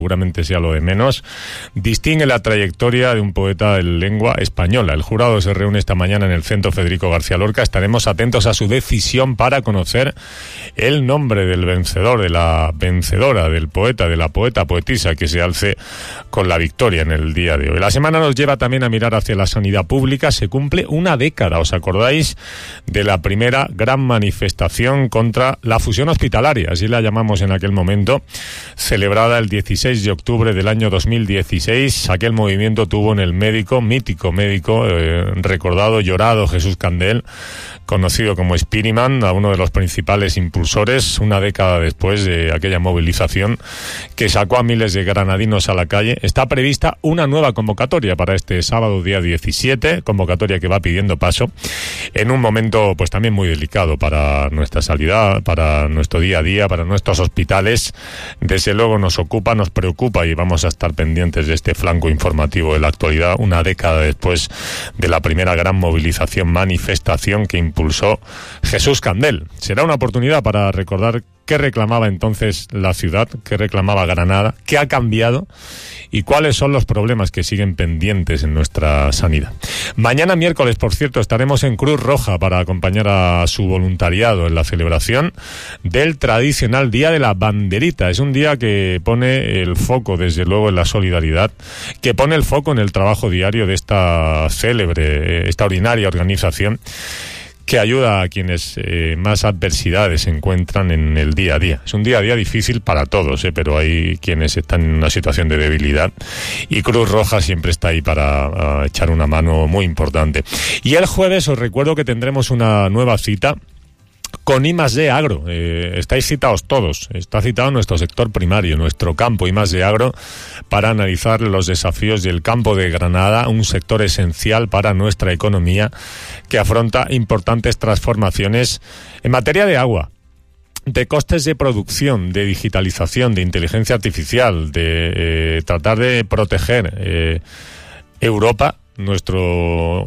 seguramente sea lo de menos, distingue la trayectoria de un poeta de lengua española. El jurado se reúne esta mañana en el Centro Federico García Lorca. Estaremos atentos a su decisión para conocer el nombre del vencedor, de la vencedora, del poeta, de la poeta, poetisa que se alce con la victoria en el día de hoy. La semana nos lleva también a mirar hacia la sanidad pública. Se cumple una década, ¿os acordáis?, de la primera gran manifestación contra la fusión hospitalaria, así la llamamos en aquel momento, celebrada el 16 de octubre del año 2016. Aquel movimiento tuvo en el mítico médico, recordado, llorado Jesús Candel, conocido como Spiriman, a uno de los principales impulsores, una década después de aquella movilización que sacó a miles de granadinos a la calle. Está prevista una nueva convocatoria para este sábado, día 17, convocatoria que va pidiendo paso en un momento pues también muy delicado para nuestra sanidad, para nuestro día a día, para nuestros hospitales. Desde luego nos ocupa, nos preocupa y vamos a estar pendientes de este flanco informativo de la actualidad, una década después de la primera gran manifestación que impulsó Jesús Candel. Será una oportunidad para recordar qué reclamaba entonces la ciudad, qué reclamaba Granada, qué ha cambiado y cuáles son los problemas que siguen pendientes en nuestra sanidad. Mañana miércoles, por cierto, estaremos en Cruz Roja para acompañar a su voluntariado en la celebración del tradicional Día de la Banderita. Es un día que pone el foco, desde luego, en la solidaridad, que pone el foco en el trabajo diario de esta célebre, extraordinaria organización que ayuda a quienes más adversidades encuentran en el día a día. Es un día a día difícil para todos, pero hay quienes están en una situación de debilidad y Cruz Roja siempre está ahí para echar una mano muy importante. Y el jueves os recuerdo que tendremos una nueva cita con I+D Agro. Estáis citados todos. Está citado nuestro sector primario, nuestro campo I+D Agro, para analizar los desafíos del campo de Granada, un sector esencial para nuestra economía que afronta importantes transformaciones en materia de agua, de costes de producción, de digitalización, de inteligencia artificial, de tratar de proteger Europa, nuestro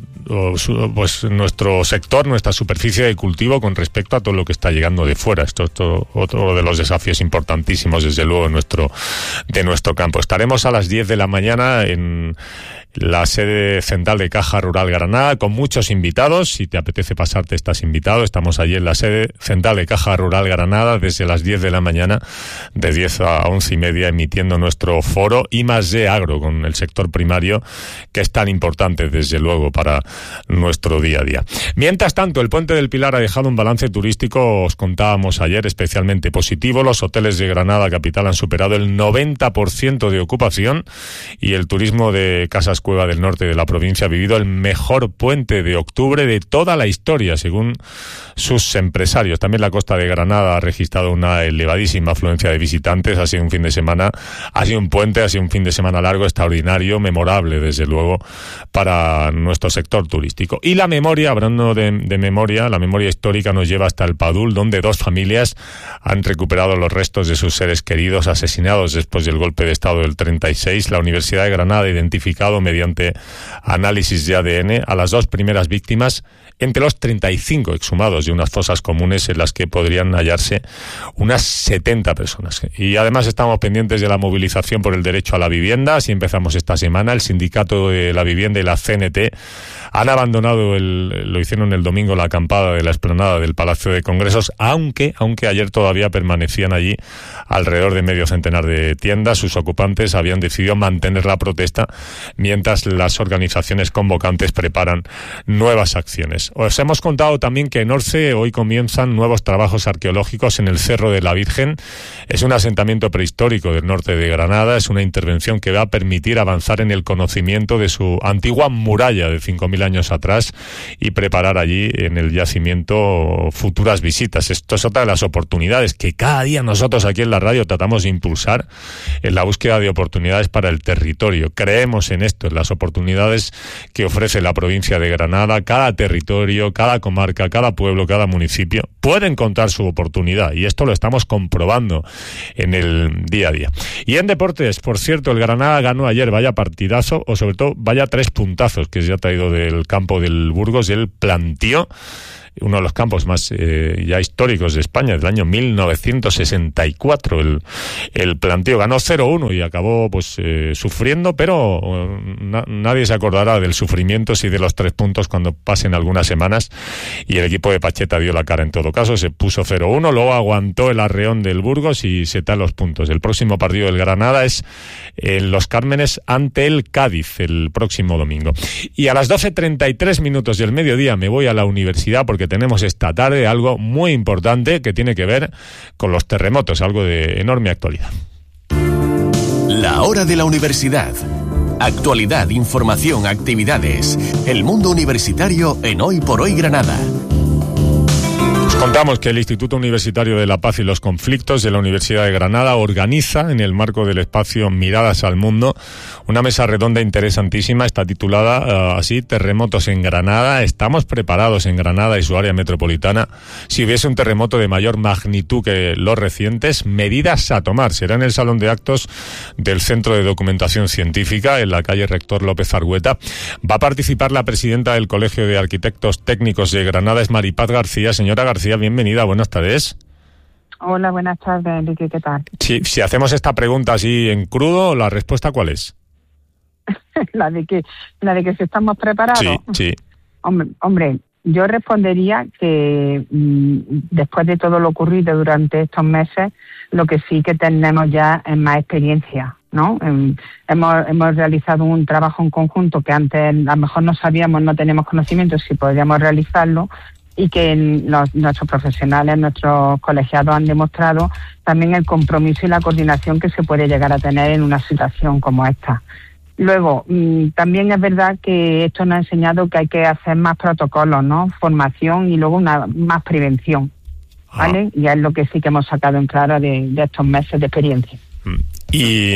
sector, nuestra superficie de cultivo con respecto a todo lo que está llegando de fuera. Esto es otro de los desafíos importantísimos, desde luego, de nuestro campo. Estaremos a las 10 de la mañana en la sede central de Caja Rural Granada con muchos invitados. Si te apetece pasarte, estás invitado. Estamos allí en la sede central de Caja Rural Granada desde las 10 de la mañana, de 10 a 11 y media, emitiendo nuestro foro I+D Agro con el sector primario, que es tan importante, desde luego, para nuestro día a día. Mientras tanto, el Puente del Pilar ha dejado un balance turístico, os contábamos ayer, especialmente positivo. Los hoteles de Granada capital han superado el 90% de ocupación y el turismo de Casas Cueva del Norte de la provincia ha vivido el mejor puente de octubre de toda la historia, según sus empresarios. También la costa de Granada ha registrado una elevadísima afluencia de visitantes. Ha sido un fin de semana largo, extraordinario, memorable, desde luego, para nuestro sector turístico. Y la memoria, hablando de memoria, la memoria histórica nos lleva hasta el Padul, donde dos familias han recuperado los restos de sus seres queridos asesinados después del golpe de Estado del 36. La Universidad de Granada ha identificado mediante análisis de ADN a las dos primeras víctimas entre los 35 exhumados de unas fosas comunes en las que podrían hallarse unas 70 personas. Y además estamos pendientes de la movilización por el derecho a la vivienda. Así empezamos esta semana. El Sindicato de la Vivienda y la CNT han abandonado, lo hicieron el domingo, la acampada de la explanada del Palacio de Congresos, aunque ayer todavía permanecían allí alrededor de medio centenar de tiendas. Sus ocupantes habían decidido mantener la protesta mientras las organizaciones convocantes preparan nuevas acciones. Os hemos contado también que en Orce hoy comienzan nuevos trabajos arqueológicos en el Cerro de la Virgen. Es un asentamiento prehistórico del norte de Granada. Es una intervención que va a permitir avanzar en el conocimiento de su antigua muralla de 5.000 años atrás y preparar allí en el yacimiento futuras visitas. Esto es otra de las oportunidades que cada día nosotros aquí en la radio tratamos de impulsar en la búsqueda de oportunidades para el territorio. Creemos en esto, en las oportunidades que ofrece la provincia de Granada. Cada territorio, cada comarca, cada pueblo, cada municipio puede encontrar su oportunidad y esto lo estamos comprobando en el día a día. Y en deportes, por cierto, el Granada ganó ayer, vaya partidazo, o sobre todo vaya 3 puntazos que se ha traído del campo del Burgos. Él planteó uno de los campos más ya históricos de España, del año 1964. El planteo ganó 0-1 y acabó pues sufriendo, pero nadie se acordará del sufrimiento si de los 3 puntos cuando pasen algunas semanas, y el equipo de Pacheta dio la cara en todo caso, se puso 0-1, luego aguantó el arreón del Burgos y se dan los puntos. El próximo partido del Granada es en Los Cármenes ante el Cádiz el próximo domingo. Y a las 12:33 minutos del mediodía me voy a la universidad porque tenemos esta tarde algo muy importante que tiene que ver con los terremotos, algo de enorme actualidad. La hora de la universidad. Actualidad, información, actividades. El mundo universitario en Hoy por Hoy Granada. Contamos que el Instituto Universitario de la Paz y los Conflictos de la Universidad de Granada organiza, en el marco del espacio Miradas al Mundo, una mesa redonda interesantísima. Está titulada así: Terremotos en Granada. ¿Estamos preparados en Granada y su área metropolitana si hubiese un terremoto de mayor magnitud que los recientes? Medidas a tomar. Será en el Salón de Actos del Centro de Documentación Científica, en la calle Rector López Argueta. Va a participar la presidenta del Colegio de Arquitectos Técnicos de Granada, es Maripaz García. Señora García, bienvenida, buenas tardes. Hola, buenas tardes, Enrique, ¿qué tal? Sí, si hacemos esta pregunta así en crudo, ¿la respuesta cuál es? la de que si estamos preparados. Sí. Hombre, yo respondería que después de todo lo ocurrido durante estos meses, lo que sí que tenemos ya es más experiencia, ¿no? Hemos realizado un trabajo en conjunto que antes a lo mejor no sabíamos, no teníamos conocimiento si podríamos realizarlo, y que nuestros profesionales, nuestros colegiados han demostrado también el compromiso y la coordinación que se puede llegar a tener en una situación como esta. Luego, también es verdad que esto nos ha enseñado que hay que hacer más protocolos, ¿no? Formación y luego más prevención, ¿vale? Y es lo que sí que hemos sacado en claro de estos meses de experiencia. Y,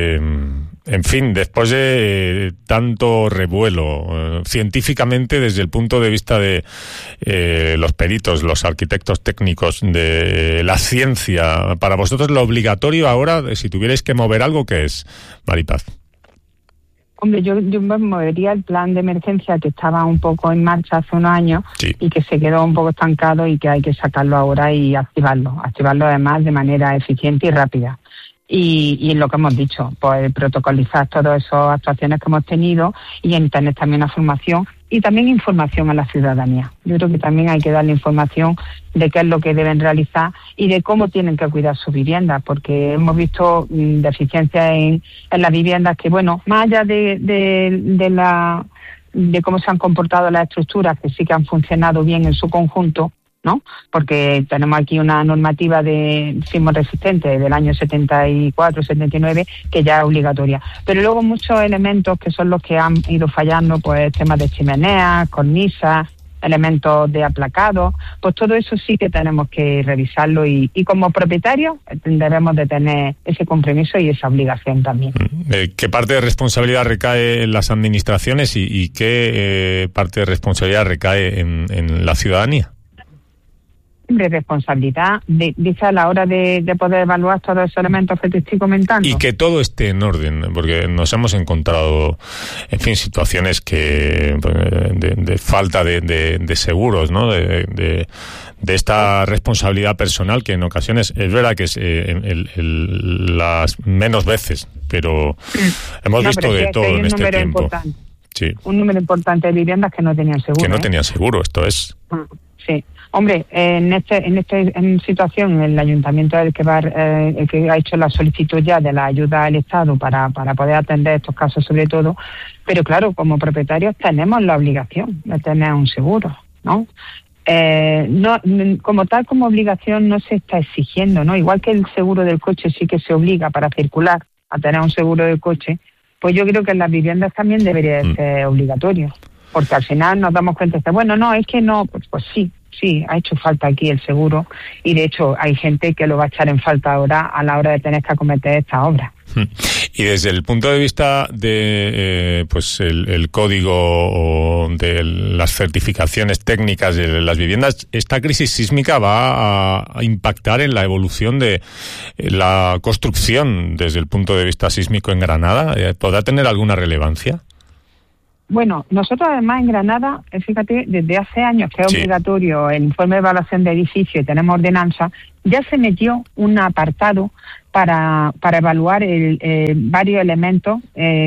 en fin, después de tanto revuelo, científicamente, desde el punto de vista de los peritos, los arquitectos técnicos, de la ciencia, para vosotros lo obligatorio ahora, si tuvierais que mover algo, ¿qué es, Maripaz? Hombre, yo me movería el plan de emergencia que estaba un poco en marcha hace unos años, sí, y que se quedó un poco estancado y que hay que sacarlo ahora y activarlo además de manera eficiente y rápida. Y lo que hemos dicho, pues protocolizar todas esas actuaciones que hemos tenido y en tener también una formación y también información a la ciudadanía. Yo creo que también hay que darle información de qué es lo que deben realizar y de cómo tienen que cuidar sus viviendas, porque hemos visto deficiencias en las viviendas que, bueno, más allá de cómo se han comportado las estructuras, que sí que han funcionado bien en su conjunto, ¿no? Porque tenemos aquí una normativa de sismo resistente del año 74-79 que ya es obligatoria. Pero luego muchos elementos que son los que han ido fallando, pues temas de chimeneas, cornisas, elementos de aplacado, pues todo eso sí que tenemos que revisarlo y como propietarios debemos de tener ese compromiso y esa obligación también. ¿Qué parte de responsabilidad recae en las administraciones y qué parte de responsabilidad recae en la ciudadanía? Responsabilidad, dice a la hora de poder evaluar todos esos elementos que te estoy comentando. Y que todo esté en orden, porque nos hemos encontrado, en fin, situaciones que de falta de seguros, ¿no? De esta responsabilidad personal que en ocasiones es verdad que es las menos veces, pero hemos visto de todo en este tiempo. Sí. Un número importante de viviendas que no tenían seguro. Que no tenían seguro, esto es. Sí. Hombre, en situación, el ayuntamiento es el que ha hecho la solicitud ya de la ayuda del Estado para poder atender estos casos sobre todo, pero claro, como propietarios tenemos la obligación de tener un seguro, ¿no? No, como tal, como obligación no se está exigiendo, ¿no? Igual que el seguro del coche sí que se obliga para circular a tener un seguro del coche, pues yo creo que en las viviendas también debería ser obligatorio, porque al final nos damos cuenta de, bueno, no, es que no, pues sí, ha hecho falta aquí el seguro y de hecho hay gente que lo va a echar en falta ahora a la hora de tener que acometer esta obra. Y desde el punto de vista de pues el código o de las certificaciones técnicas de las viviendas, ¿esta crisis sísmica va a impactar en la evolución de la construcción desde el punto de vista sísmico en Granada? ¿Podrá tener alguna relevancia? Bueno, nosotros además en Granada, fíjate, desde hace años que es obligatorio el informe de evaluación de edificio y tenemos ordenanza, ya se metió un apartado para evaluar varios elementos,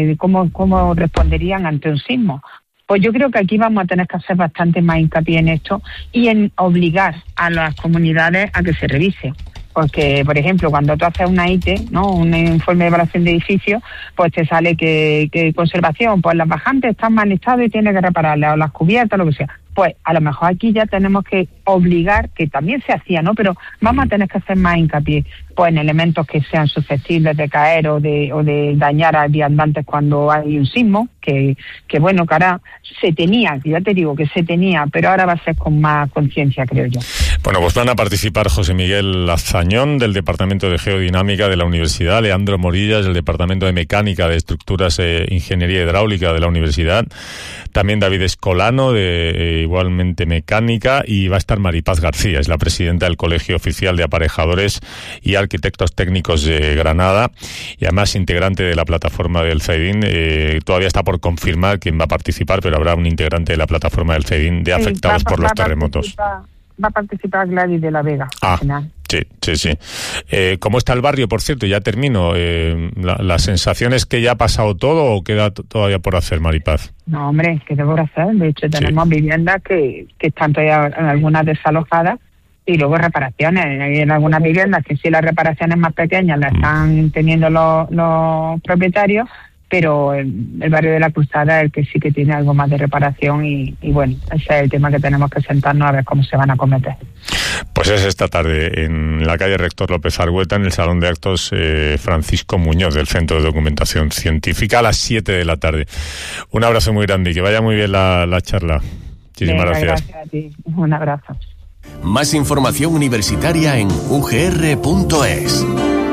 cómo responderían ante un sismo. Pues yo creo que aquí vamos a tener que hacer bastante más hincapié en esto y en obligar a las comunidades a que se revise. Porque, por ejemplo, cuando tú haces una ITE, ¿no?, un informe de evaluación de edificios, pues te sale que conservación, pues las bajantes están mal en estado y tiene que repararlas, o las cubiertas, lo que sea. Pues a lo mejor aquí ya tenemos que obligar, que también se hacía, ¿no?, pero vamos a tener que hacer más hincapié pues en elementos que sean susceptibles de caer o de dañar a viandantes cuando hay un sismo, que bueno, que ahora se tenía, ya te digo que se tenía, pero ahora va a ser con más conciencia, creo yo. Bueno, pues van a participar José Miguel Azañón, del Departamento de Geodinámica de la Universidad, Leandro Morillas, del Departamento de Mecánica de Estructuras e Ingeniería Hidráulica de la Universidad, también David Escolano, de igualmente Mecánica, y va a estar Maripaz García, es la presidenta del Colegio Oficial de Aparejadores y Arquitectos Técnicos de Granada, y además integrante de la plataforma del CEDIN. Todavía está por confirmar quién va a participar, pero habrá un integrante de la plataforma del CEDIN de afectados por los terremotos. Va a participar Gladys de la Vega. Al final. Sí. ¿Cómo está el barrio, por cierto? Ya termino. ¿La sensación es que ya ha pasado todo o queda todavía por hacer, Maripaz? No, hombre, queda por hacer. De hecho, tenemos viviendas que están todavía algunas desalojadas y luego reparaciones. Hay en algunas viviendas que sí las reparaciones más pequeñas las están teniendo los propietarios, pero el barrio de la Cruzada es el que sí que tiene algo más de reparación y bueno, ese es el tema que tenemos que sentarnos a ver cómo se van a acometer. Pues es esta tarde en la calle Rector López Argüeta, en el Salón de Actos Francisco Muñoz del Centro de Documentación Científica, a las 7 de la tarde. Un abrazo muy grande y que vaya muy bien la charla. Muchísimas gracias. Gracias a ti. Un abrazo. Más información universitaria en ugr.es.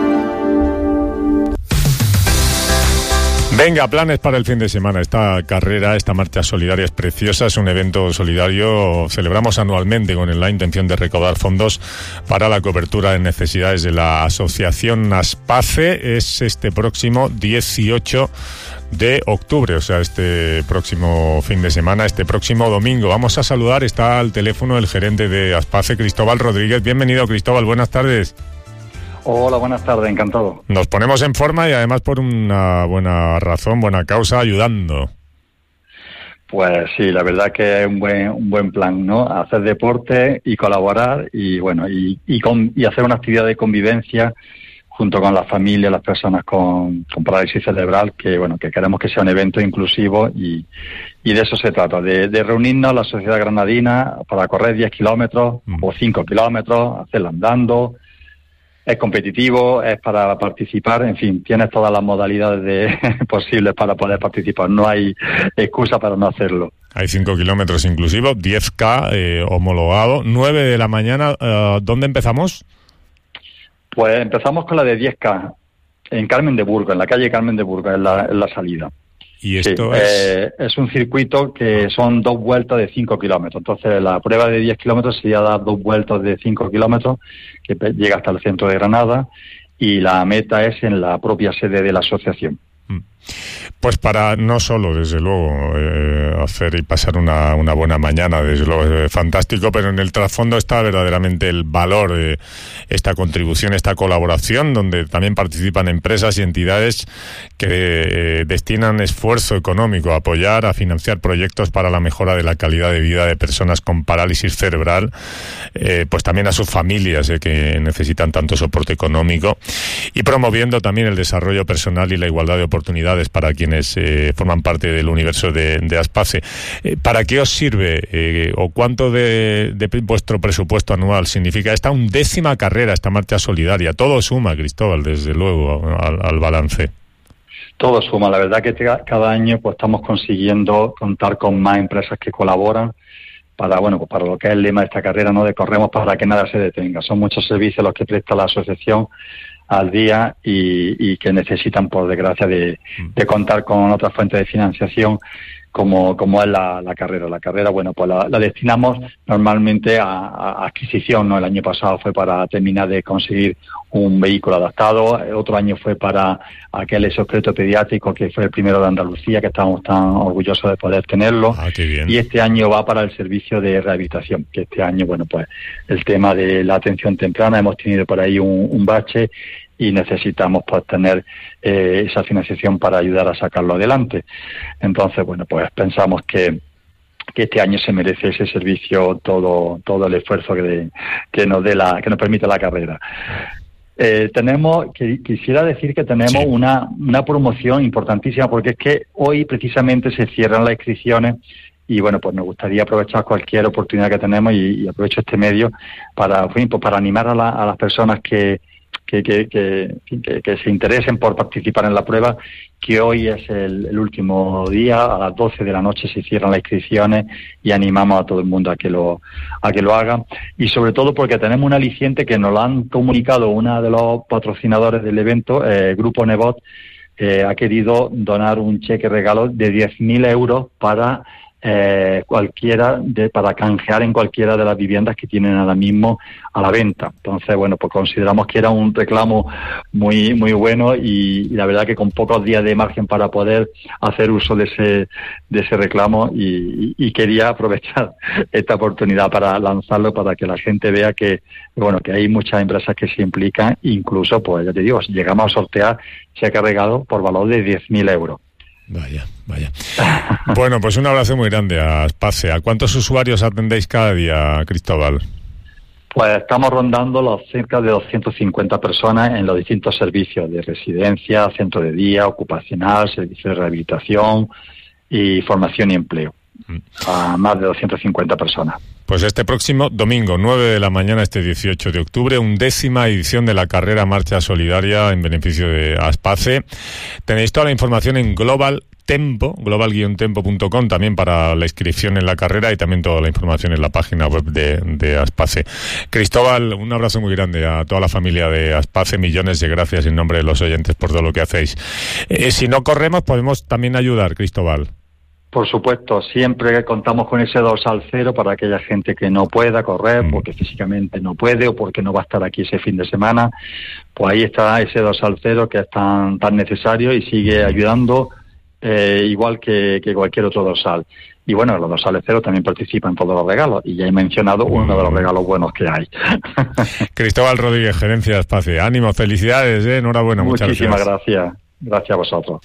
Venga, planes para el fin de semana. Esta carrera, esta marcha solidaria es preciosa, es un evento solidario. Celebramos anualmente con la intención de recaudar fondos para la cobertura de necesidades de la asociación Aspace. Es este próximo 18 de octubre, o sea, este próximo fin de semana, este próximo domingo. Vamos a saludar, está al teléfono el gerente de Aspace, Cristóbal Rodríguez. Bienvenido, Cristóbal, buenas tardes. Hola, buenas tardes, encantado. Nos ponemos en forma y además por una buena razón, buena causa, ayudando. Pues sí, la verdad que es un buen plan, ¿no? Hacer deporte y colaborar y bueno, y hacer una actividad de convivencia junto con la familia, las personas con parálisis cerebral, que bueno, que queremos que sea un evento inclusivo y de eso se trata, de reunirnos la sociedad granadina para correr 10 kilómetros o 5 kilómetros, hacerlo andando. Es competitivo, es para participar, en fin, tienes todas las modalidades posibles para poder participar. No hay excusa para no hacerlo. Hay 5 kilómetros inclusivos, 10K homologado, 9 de la mañana. ¿Dónde empezamos? Pues empezamos con la de 10K, en Carmen de Burgos, en la calle Carmen de Burgos, en la salida. ¿Y esto es un circuito que son 2 vueltas de 5 kilómetros. Entonces, la prueba de 10 kilómetros sería dar 2 vueltas de 5 kilómetros, que llega hasta el centro de Granada, y la meta es en la propia sede de la asociación. Pues para no solo, desde luego, hacer y pasar una buena mañana, desde luego es fantástico, pero en el trasfondo está verdaderamente el valor de esta contribución, esta colaboración, donde también participan empresas y entidades que destinan esfuerzo económico a apoyar, a financiar proyectos para la mejora de la calidad de vida de personas con parálisis cerebral, pues también a sus familias que necesitan tanto soporte económico, y promoviendo también el desarrollo personal y la igualdad de oportunidades para quienes forman parte del universo de Aspace. ¿Para qué os sirve o cuánto de vuestro presupuesto anual significa esta 11ª carrera, esta marcha solidaria? Todo suma, Cristóbal, desde luego, al balance. Todo suma. La verdad que cada año pues estamos consiguiendo contar con más empresas que colaboran para lo que es el lema de esta carrera, ¿no? De corremos para que nada se detenga. Son muchos servicios los que presta la asociación al día y que necesitan, por desgracia, de contar con otra fuente de financiación. como es la carrera. La carrera, bueno, pues la destinamos normalmente a adquisición, ¿no? El año pasado fue para terminar de conseguir un vehículo adaptado, otro año fue para aquel exoesqueleto pediátrico que fue el primero de Andalucía, que estábamos tan orgullosos de poder tenerlo. Qué bien. Y este año va para el servicio de rehabilitación, que este año, bueno, pues el tema de la atención temprana, hemos tenido por ahí un bache y necesitamos pues tener esa financiación para ayudar a sacarlo adelante. Entonces, bueno, pues pensamos que este año se merece ese servicio, todo el esfuerzo que nos permite la carrera. Quisiera decir que tenemos una promoción importantísima, porque es que hoy precisamente se cierran las inscripciones y bueno, pues nos gustaría aprovechar cualquier oportunidad que tenemos y aprovecho este medio para animar a las personas que se interesen por participar en la prueba, que hoy es el último día, a las 12 de la noche se cierran las inscripciones y animamos a todo el mundo a que lo haga, y sobre todo porque tenemos un aliciente que nos lo han comunicado uno de los patrocinadores del evento, Grupo Nebot, ha querido donar un cheque regalo de 10.000 euros para para canjear en cualquiera de las viviendas que tienen ahora mismo a la venta. Entonces, bueno, pues consideramos que era un reclamo muy muy bueno y la verdad que con pocos días de margen para poder hacer uso de ese reclamo y quería aprovechar esta oportunidad para lanzarlo, para que la gente vea que hay muchas empresas que se implican, incluso, pues ya te digo, llegamos a sortear cheque regalo por valor de 10.000 euros. Vaya. Bueno, pues un abrazo muy grande a Aspace. ¿A cuántos usuarios atendéis cada día, Cristóbal? Pues estamos rondando los cerca de 250 personas en los distintos servicios de residencia, centro de día, ocupacional, servicio de rehabilitación y formación y empleo. A más de 250 personas. Pues este próximo domingo, 9 de la mañana, este 18 de octubre, 11ª edición de la carrera Marcha Solidaria en beneficio de Aspace. Tenéis toda la información en global-tempo.com también para la inscripción en la carrera, y también toda la información en la página web de Aspace. Cristóbal, un abrazo muy grande a toda la familia de Aspace, millones de gracias en nombre de los oyentes por todo lo que hacéis. Si no corremos, podemos también ayudar, Cristóbal. Por supuesto, siempre contamos con ese dorsal cero para aquella gente que no pueda correr porque físicamente no puede o porque no va a estar aquí ese fin de semana. Pues ahí está ese dorsal cero que es tan necesario y sigue ayudando igual que cualquier otro dorsal. Y bueno, los dorsales cero también participan en todos los regalos y ya he mencionado uno de los regalos buenos que hay. Cristóbal Rodríguez, gerencia de Aspace. Ánimo, felicidades, enhorabuena. Muchísimas gracias. Gracias a vosotros.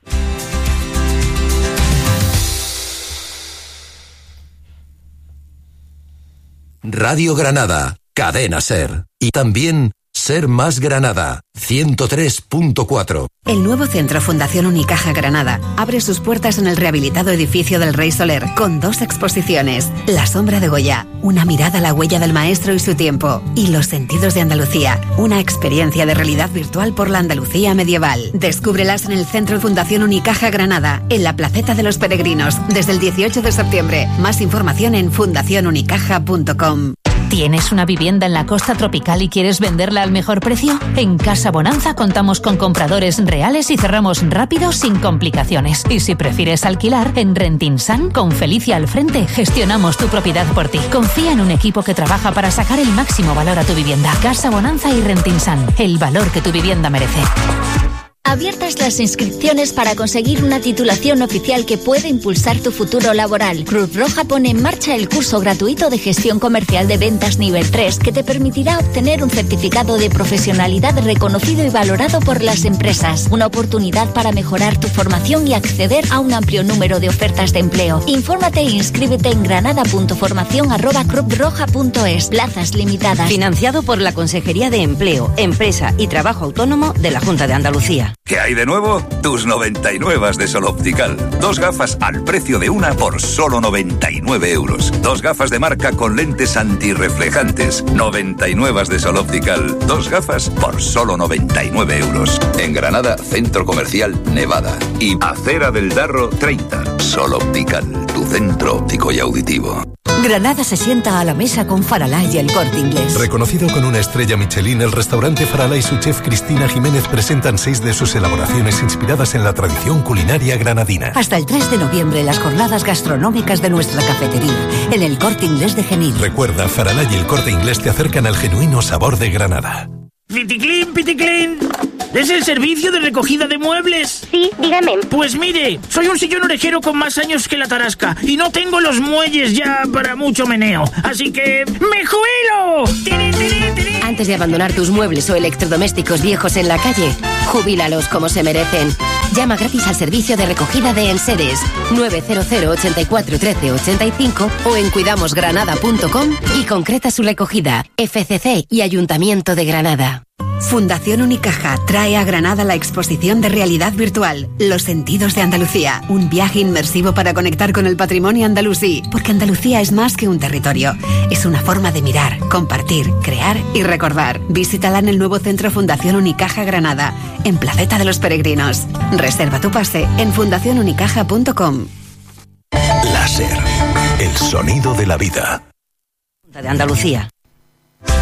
Radio Granada, Cadena Ser. Y también Ser Más Granada, 103.4. El nuevo centro Fundación Unicaja Granada abre sus puertas en el rehabilitado edificio del Rey Soler con 2 exposiciones: La sombra de Goya, una mirada a la huella del maestro y su tiempo, y Los sentidos de Andalucía, una experiencia de realidad virtual por la Andalucía medieval. Descúbrelas en el centro Fundación Unicaja Granada, en la Placeta de los Peregrinos, desde el 18 de septiembre. Más información en fundacionunicaja.com. ¿Tienes una vivienda en la costa tropical y quieres venderla al mejor precio? En Casa Bonanza contamos con compradores reales y cerramos rápido sin complicaciones. Y si prefieres alquilar, en Rentinsan, con Felicia al frente, gestionamos tu propiedad por ti. Confía en un equipo que trabaja para sacar el máximo valor a tu vivienda. Casa Bonanza y Rentinsan, el valor que tu vivienda merece. Abiertas las inscripciones para conseguir una titulación oficial que puede impulsar tu futuro laboral. Cruz Roja pone en marcha el curso gratuito de gestión comercial de ventas nivel 3 que te permitirá obtener un certificado de profesionalidad reconocido y valorado por las empresas. Una oportunidad para mejorar tu formación y acceder a un amplio número de ofertas de empleo. Infórmate e inscríbete en granada.formacion@cruzroja.es. Plazas limitadas. Financiado por la Consejería de Empleo, Empresa y Trabajo Autónomo de la Junta de Andalucía. ¿Qué hay de nuevo? Tus 99 de Sol Optical. 2 gafas al precio de una por solo 99 euros. 2 gafas de marca con lentes antirreflejantes. 99 de Sol Optical. 2 gafas por solo 99 euros. En Granada, Centro Comercial Nevada. Y Acera del Darro 30. Sol Optical, tu centro óptico y auditivo. Granada se sienta a la mesa con Faralay y El Corte Inglés. Reconocido con una estrella Michelin, el restaurante Faralay y su chef Cristina Jiménez presentan 6 de sus elaboraciones inspiradas en la tradición culinaria granadina. Hasta el 3 de noviembre, las jornadas gastronómicas de nuestra cafetería, en El Corte Inglés de Genil. Recuerda, Faralay y El Corte Inglés te acercan al genuino sabor de Granada. Piticlin, Piticlin. ¿Es el servicio de recogida de muebles? Sí, dígame. Pues mire, soy un sillón orejero con más años que la tarasca y no tengo los muelles ya para mucho meneo. Así que ¡me jubilo! Antes de abandonar tus muebles o electrodomésticos viejos en la calle, jubílalos como se merecen. Llama gratis al servicio de recogida de enseres 900 84 13 85 o en cuidamosgranada.com y concreta su recogida. FCC y Ayuntamiento de Granada. Fundación Unicaja trae a Granada la exposición de realidad virtual Los Sentidos de Andalucía, un viaje inmersivo para conectar con el patrimonio andalusí, porque Andalucía es más que un territorio, es una forma de mirar, compartir, crear y recordar. Visítala en el nuevo Centro Fundación Unicaja Granada, en Placeta de los Peregrinos. Reserva tu pase en fundacionunicaja.com. Láser, el sonido de la vida. De Andalucía.